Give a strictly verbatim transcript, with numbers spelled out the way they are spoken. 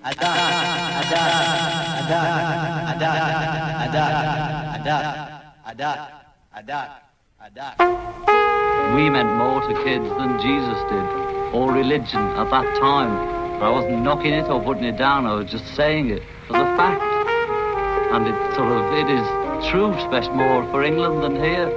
Ada, ada, ada, ada, ada, ada, ada, ada, ada. We meant more to kids than Jesus did, or religion at that time. I wasn't knocking it or putting it down, I was just saying it as a fact. And it sort of, it is true, especially more for England than here.